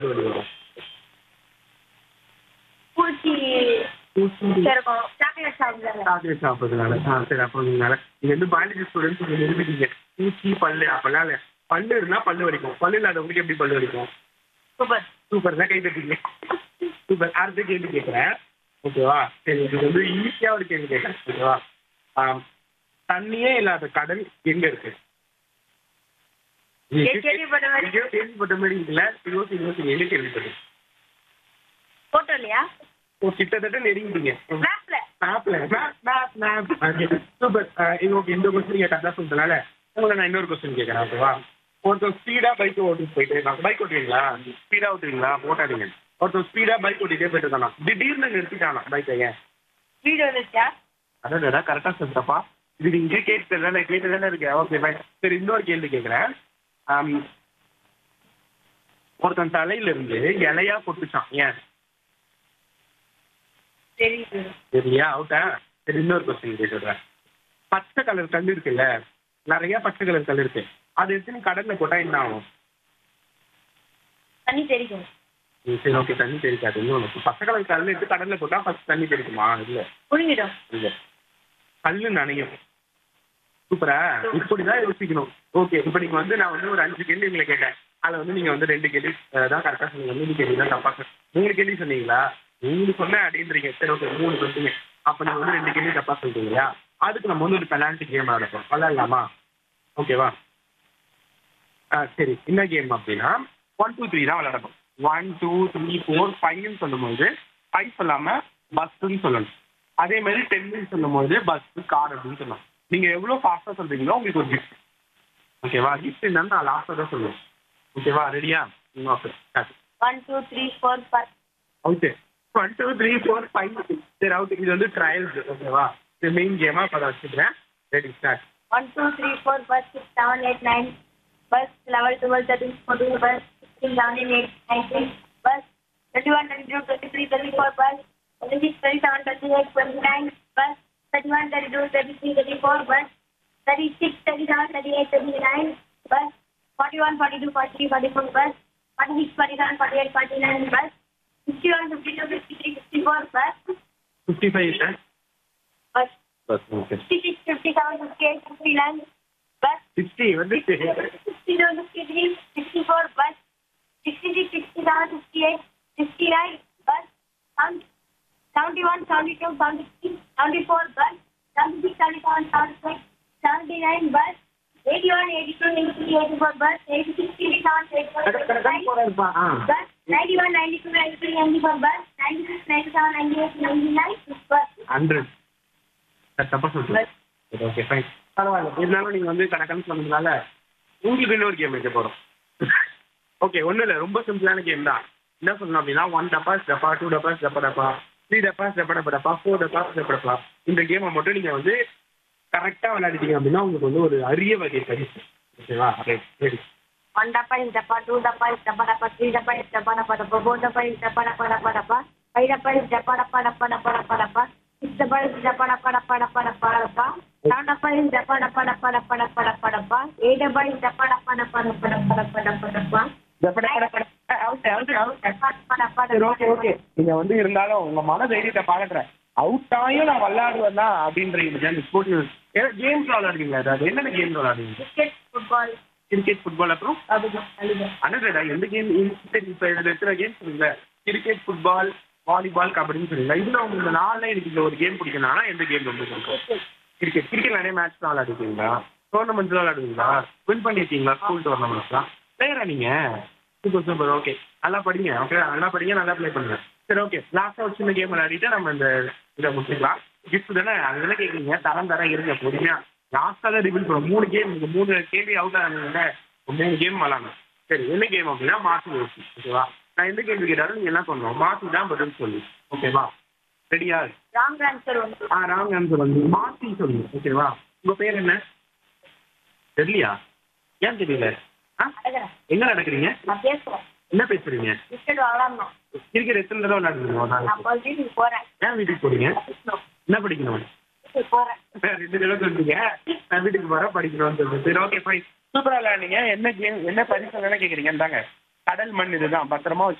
எப்படி வரும்? பூச்சி பூச்சி இருக்கும். சாக்லேட் சாப்பிடுறாங்க. சாக்லேட் சாப்பிட்றதுனால. சரி அப்போ நீங்க வந்து பயாலஜி ஸ்டூடெண்ட்ஸ் நீங்க நிரூபிக்கீங்க. பூச்சி பல்லு அப்பெல்லாம் இல்ல. பல்லு இருந்தா பல்லு வலிக்கும். பல்லு இல்லாதவங்களுக்கு எப்படி பல்லு வலிக்கும்? சூப்பர். சூப்பர் தான் கை தட்டிங்க. சூப்பர். அடுத்த கேள்வி கேட்குறேன். ஓகேவா? சரி இது வந்து ஈஸியா ஒரு கேள்வி கேட்குறேன். ஓகேவா? தண்ணியே இல்லாத கடல் எங்க இருக்கு? கேள்விப்பட்ட மாதிரி. எங்கேயோ கேள்விப்பட்ட மாதிரி இருக்குல்ல. எங்க கேள்விப்பட்டது? போட்டோ இல்லையா? கிட்டத்தட்ட நெருங்கிட்டீங்க. மேப்ல. சூப்பர். ஓகே இந்த கொஸ்டின் கரெக்டாக சொல்றதுனால உங்களை நான் இன்னொரு கொஸ்டின் கேட்கறேன். ஓகேவா? ஒருத்தர் ஸ்பீடா பைக் ஓட்டிட்டு போயிட்டு இருக்காங்க. பைக் ஓட்டுவீங்களா? ஸ்பீடா ஓட்டுவீங்களா? ஓட்டாதீங்க. ஒருத்தர் ஸ்பீடா பைக் ஓட்டிட்டே போயிட்டு இருக்கானா, திடீர்னு நிறுத்திட்டானா பைக்கை. ஏன்? வீடியோ வந்துச்சா? அதான் கரெக்டா சொல்றப்பா. இது நீங்க கேட்டுதானே இருக்கேன். Okay bye. சரி இன்னொரு கேள்வி கேட்கறேன். ஒருத்தன் தலையில இருந்து இலையா கொட்டுச்சான். ஏன்? தெரியுது. சரியா? அவுட்டா? சரி இன்னொரு கொஸ்டின் கேட்டுறேன். பச்சை கலர் கல் இருக்குல்ல, நிறைய பச்சை கலர் கல் இருக்கு. அது எடுத்து நீ கடல்ல போட்டா என்ன ஆகும்? தண்ணி தெரியும். சரி ஓகே தண்ணி தெரிக்காது. இன்னொன்று பச்சை கலர் கல் எடுத்து கடல்ல போட்டா ஃபர்ஸ்ட் தண்ணி தெரிக்குமா? இல்ல புரிஞ்சிடும். இல்ல கல்லு நனையும். சூப்பரா? இப்படிதான் யோசிக்கணும். ஓகே இப்போ நீங்க வந்து நான் வந்து ஒரு 5 கேள்வி உங்களை கேட்டேன். அதில் வந்து நீங்க வந்து 2 கேள்வி தான் கரெக்டாக சொன்னீங்க. 3 கேள்வி தான் தப்பா. 3 கேள்வி சொன்னீங்களா? 3 சொன்னேன் அப்படின்றீங்க. சரி ஓகே 3 சொல்லிட்டீங்க. அப்போ நீங்க வந்து 2 கேள்வி தப்பா சொல்லிட்டீங்க இல்லையா? அதுக்கு நம்ம வந்து ஒரு பெனால்ட்டி கேம் ஆடப்போம். விளையாடலாமா? ஓகேவா? சரி என்ன கேம் அப்படின்னா 1 2 3 தான் விளையாடணும். 1 2 3 4 5ன்னு சொல்லும்போது 5 சொல்லாம பஸ்ன்னு சொல்லணும். அதே மாதிரி 10ன்னு சொல்லும்போது பஸ் கார் அப்படின்னு சொல்லணும். நீங்க எவ்வளவு ஃபாஸ்டா சொல்றீங்களோ உங்களுக்கு ஒரு கிஃப்ட். ஓகேவா? கிஃப்ட் என்னன்னு நான் லாஸ்டா தான் சொல்லுவேன். ஓகேவா? ரெடியா? ஓகே 1 2 3 4 5. ஓகே 1 2 3 4 5. சரி அவுட். இது வந்து ட்ரையல்ஸ். ஓகேவா? இது மெயின் கேமா இப்போ வச்சுக்கிறேன். Ready start. 1 2 3 4 5 6 7 8 9. Bus 11 12 13 14. Bus 16 17 18 19. Bus 21 22 23 24. Bus 26 27 28 29. Bus 31 32 33 34. Bus 36 37 38 39. Bus 41 42 43 44. Bus 46 47 48 49. Bus 51 52 53 54. Bus 55 sir. bus bus okay 56 57 58 59. Bus 60 வந்து 62 63 64. Bus 66 67 68 69. Bus 71 72 73 74. Bus 76 77 76 79. Bus 81 82 83 84. Bus 86 87 84. Bus 91 92 93 94. Bus 96 97 98 99. Bus 100. தப்பா சொல்றேன். சரி ஓகே ஃபைன். பரவாயில்ல. இருந்தாலும் நீங்க வந்து கணக்குன்னு சொன்னதுனால உங்களுக்கு இன்னொரு கேம் வைக்க போறோம். ஓகே ஒன்றும் இல்லை, ரொம்ப சிம்பிளான கேம் தான். என்ன சொல்லணும் அப்படின்னா 1 டப்பாஸ் டப்பா, 2 டப்பாஸ் டப்பா டப்பா, 3 டப்பாஸ் டப்பா டப்பா டப்பா, 4 டப்பாஸ் டப்பா டப்பா. இந்த கேமை மட்டும் நீங்க வந்து கரெக்டாக விளையாடிட்டீங்க அப்படின்னா உங்களுக்கு வந்து ஒரு அரிய வகை பரிசு. ஓகேவா? Ready 1 dappa is dappa, 2 dappa is dappa dappa, 3 dappa is dappa dappa dappa, 4 dappa is dappa dappa dappa dappa, 5 dappa is dappa dappa dappa dappa dappa dappa, 6 dappa is dappa dappa dappa dappa dappa dappa, 7 dappa is dappa dappa dappa dappa dappa dappa dappa, 8 dappa is dappa dappa dappa dappa dappa dappa dappa dappa. Okay okay நீங்க வந்து இருந்தாலும் உங்க மன தைரியத்தை பாராட்டுறேன். அவுட்டாயும் நான் விளையாடுவேன் தான் அப்படின்றீங்க. Sports games விளையாடுவீங்களா? அதாவது என்னென்ன games விளையாடுவீங்க? Cricket, football, cricket, football, அப்புறம் volleyball. அண்ணா எந்த கேம் இப்போ இதில் எத்தனை கேம் சொல்லுங்க? கிரிக்கெட், ஃபுட்பால், வாலிபால், கபடின்னு சொல்லுங்க. இதில் உங்களுக்கு 4 எனக்கு இந்த ஒரு கேம் பிடிக்கணும்னா எந்த கேம் ரொம்ப பிடிக்கும்? கிரிக்கெட். கிரிக்கெட் நிறைய மேட்ச் தான் விளையாடுவீங்களா? டோர்னமெண்ட்ஸ்லாம் விளையாடுவீங்களா? வின் பண்ணியிருக்கீங்களா ஸ்கூல் டோர்னமெண்ட்ஸ்லாம்? பிளேயரா நீங்கள்? Super super. ஓகே நல்லா படிங்க. ஓகே நல்லா படிங்க, நல்லா ப்ளே பண்ணுங்க. சரி ஓகே லாஸ்ட்டாக ஒரு சின்ன கேம் விளையாடிட்டு நம்ம இந்த இதை முடிச்சுக்கலாம். கிஃப்ட் தானே அது தானே கேட்குறீங்க. தரம் இருங்க பொறுமையா. லாஸ்ட்டாக தான் ரிவீல் பண்ணுவோம். 3 கேம் நீங்கள் 3 கேள்வி அவுட் ஆகுங்க. 3 கேம் விளாடணும். சரி என்ன கேம் அப்படின்னா மாற்றி யோசி. ஓகேவா? நான் எந்த கேள்வி கேட்டாலும் நீங்கள் என்ன பண்ணணும்? மாற்றி தான் பதில் சொல்லு. ஓகேவா? ரெடியா? Wrong answer ஒன்று. ராங் ஆன்சர் வந்து மாற்றி சொல்லு. ஓகேவா? உங்கள் பேர் என்ன? தெரியலையா? ஏன் தெரியல? அழகரா. எங்கே நடக்கிறீங்க? நான் பேசுறேன். என்ன பேசுறீங்க? கிரிக்கெட் விளாடணும். கிரிக்கெட் எத்தனை தடவை விளையாடுறீங்க ஒரு நான் நாளைக்கு? வீட்டுக்கு போறேன். ஏன் வீட்டுக்கு போறீங்க? என்ன படிக்கணும்? வீட்டுக்கு போறேன். 2 தடவை சொல்றீங்க. நான் வீட்டுக்கு போறேன் படிக்கணும்னு சொல்றேன். சரி ஓகே ஃபைன். சூப்பரா விளையாடுங்க. என்ன கேம் என்ன பரிசு வேணா கேட்குறீங்க? தாங்க கடல் மண் இதுதான் பத்திரமா